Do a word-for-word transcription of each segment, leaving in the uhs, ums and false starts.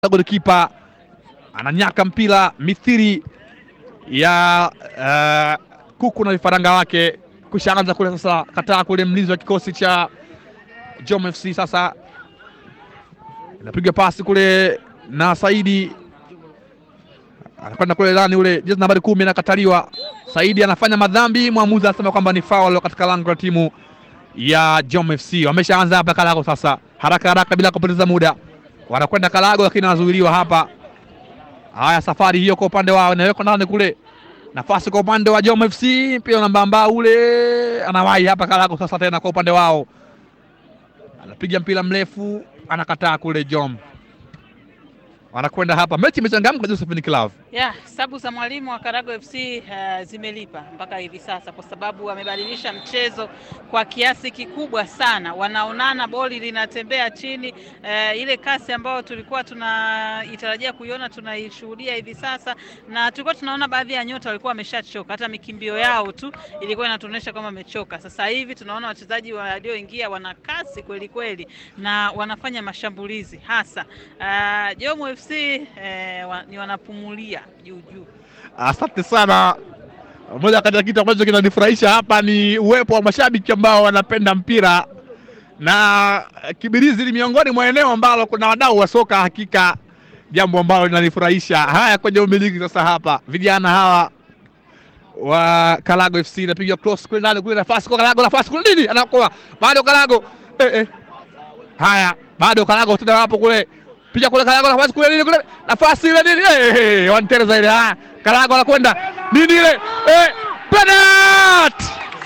Golikipa ananyaka mpira mithiri ya uh, kuku na vifaranga wake. Kushaanza kule sasa, kataa kule mlinzi wa kikosi cha Jom F C. Sasa anapiga pasi kule na Saidi anakwenda kule ndani, ule jezi nambari kumi anakataliwa. Saidi anafanya madhambi, mwamuzi anasema kwamba ni foul katika lango la timu ya Jom F C. Wameshaanza hapa Kalago sasa, haraka haraka bila kupoteza muda. Wanakwenda Kalago lakini anazuiliwa hapa. Haya, safari hiyo kwa upande wao inawekwa ndani kule. Nafasi kwa upande wa Jom F C, mpira nambamba ule anawahi hapa Kalago sasa tena kwa upande wao. Anapiga mpira mrefu, anakataa kule Jom. Wanakwenda hapa, mechi imechangamka Josephine Club. Yeah, sabu za mwalimu wa Karago F C uh, zimelipa mpaka hivi sasa, kwa sababu wamebadilisha mchezo kwa kiasi kikubwa sana. Wanaonana, boli linatembea chini, uh, ile kasi ambayo tulikuwa tunaitarajia kuiona tunaishuhudia hivi sasa, na tulikuwa tunaona baadhi ya nyota walikuwa wameshachoka, hata mikimbio yao tu ilikuwa inatuonyesha kama wamechoka. Sasa hivi tunaona wachezaji walioingia wana kasi kweli kweli na wanafanya mashambulizi hasa. Uh, Jom F C uh, wa, ni wanapumulia juu juu. Asante sana. Moja kati ya kitu ambacho kinanifurahisha hapa ni uwepo wa mashabiki ambao wanapenda mpira, na Kibirizi ni miongoni mwa eneo ambalo kuna wadau wa soka, hakika jambo ambalo linanifurahisha. Haya, kwenye umiliki sasa hapa vijana hawa wa Kalago F C napiga cross kule ndani kule, nafasi kwa Kalago, nafasi kule nini anakoa bado Kalago eh, eh. Haya, bado Kalago tena hapo kule, piga kule Kalago, nafasi kule nini kule, nafasi ile nini eh, eh wantereza ile. Ah, Kalago anakwenda nini ile eh, penalty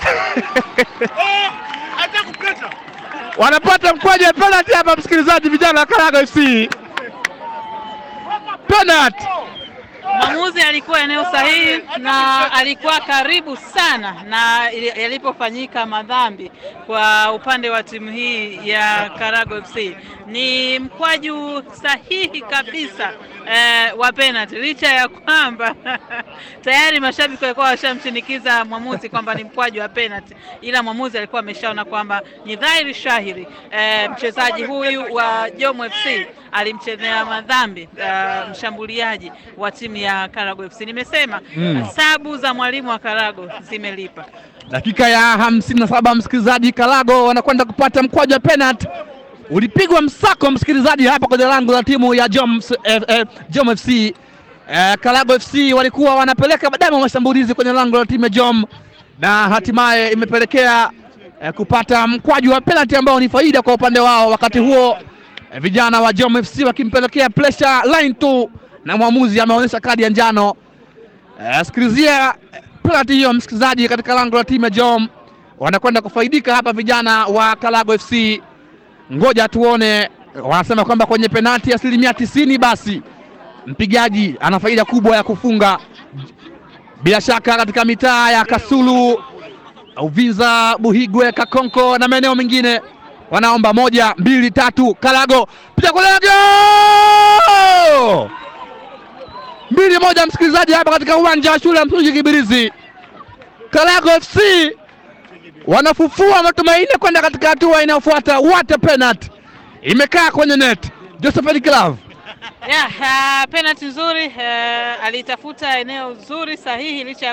wanapata mkwaju wa penalty hapa, msikilizaji. Vijana wa Kalago F C, penalty. Mwamuzi alikuwa eneo sahihi na alikuwa karibu sana na yalipofanyika madhambi kwa upande wa timu hii ya Karago F C. Ni mkwaju sahihi kabisa eh, wa penalty, licha ya kwamba tayari mashabiki walikuwa washamshinikiza mwamuzi kwamba ni mkwaju wa penalty, ila mwamuzi alikuwa ameshaona kwamba ni dhahiri shahiri eh, mchezaji huyu wa Jom F C alimchezea madhambi uh, mshambuliaji wa timu ya Karago F C. Nimesema mm. sabu za mwalimu wa Karago zimelipa. Dakika ya hamsini na saba, msikilizaji, Karago wanakwenda kupata mkwaju wa penalty. Ulipigwa msako, msikilizaji, hapa kwenye lango la timu ya Jom, eh, eh, Jom F C. Eh, Karago F C walikuwa wanapeleka badama mashambulizi kwenye lango la timu ya Jom, na hatimaye imepelekea eh, kupata mkwaju wa penalty ambao ni faida kwa upande wao. Wakati huo eh, vijana wa Jom F C wakimpelekea pressure line tu, na mwamuzi ameonyesha kadi ya njano. Eh, sikilizia penalty hiyo, msikilizaji, katika lango la timu ya Jom. Wanakwenda kufaidika hapa vijana wa Karago F C. Ngoja tuone, wanasema kwamba kwenye penalty asilimia tisini basi mpigaji ana faida kubwa ya kufunga. Bila shaka katika mitaa ya Kasulu, Uvinza, Buhigwe, Kakonko na maeneo mengine wanaomba moja, mbili, tatu. Karago piga Kalago mbili moja, msikilizaji, hapa katika uwanja wa shule ya msingi Kibirizi. Karago F C wanafufua matumaini kwenda katika hatua inayofuata. What a penalty, imekaa kwenye net. Josephine Club. Yeah, uh, penalty nzuri, uh, alitafuta eneo zuri sahihi licha